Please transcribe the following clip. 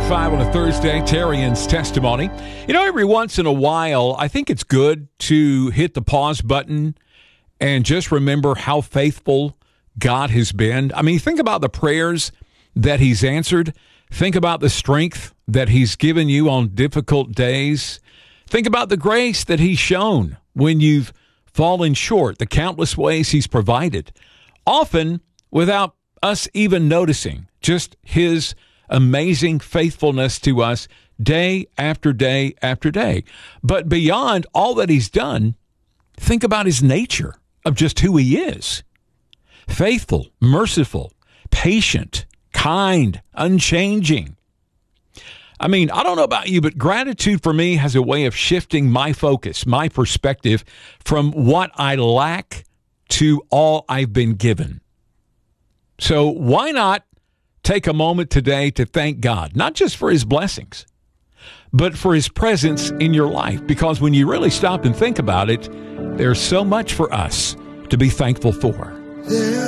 5 on a Thursday, Terrian's testimony. You know, every once in a while, I think it's good to hit the pause button and just remember how faithful God has been. I mean, think about the prayers that he's answered. Think about the strength that he's given you on difficult days. Think about the grace that he's shown when you've fallen short, the countless ways he's provided, often without us even noticing, just his amazing faithfulness to us day after day after day. But beyond all that he's done, think about his nature of just who he is. Faithful, merciful, patient, kind, unchanging. I mean, I don't know about you, but gratitude for me has a way of shifting my focus, my perspective from what I lack to all I've been given. So why not take a moment today to thank God, not just for his blessings, but for his presence in your life? Because when you really stop and think about it, there's so much for us to be thankful for.